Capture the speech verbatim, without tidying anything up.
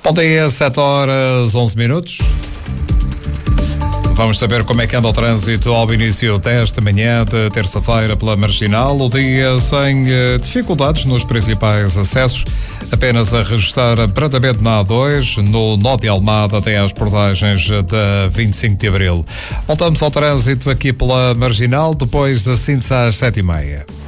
Bom dia, sete horas onze minutos. Vamos saber como é que anda o trânsito ao início desta manhã de terça-feira pela Marginal. O dia sem eh, dificuldades nos principais acessos, apenas a registrar abrandamento na A dois, no nó de Almada até às portagens da vinte e cinco de Abril. Voltamos ao trânsito aqui pela Marginal depois da síntese às sete e meia.